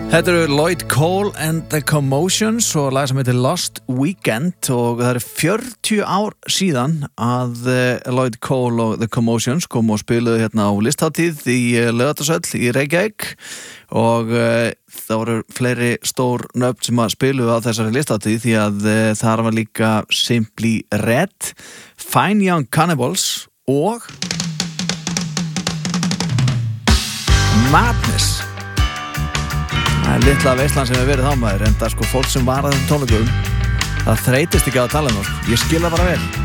Þetta eru Lloyd Cole and the Commotions og lag sem heitir Lost Weekend og það eru 40 ár síðan að Lloyd Cole og the Commotions kom og spiluðu hérna á listhátíð í Laugardalshöll í Reykjavík og það voru fleiri stór nöfn sem að spiluðu á þessari listhátíð því að þar var líka Simply Red, Fine Young Cannibals og Madness. Það litla veislan sem hefur verið þá maður, enda sko fólk sem var að þessum tónleikum, það þreytist ekki að tala um það, ég skil það bara vel.